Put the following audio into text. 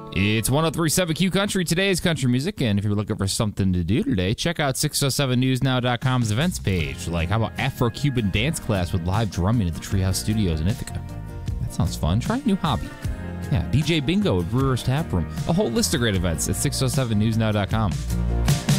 It's 103.7 Q Country, today's country music, and if you're looking for something to do today, check out 607newsnow.com's events page. Like, how about Afro-Cuban dance class with live drumming at the Treehouse Studios in Ithaca? That sounds fun. Try a new hobby. Yeah, DJ Bingo at Brewer's Tap Room. A whole list of great events at 607newsnow.com.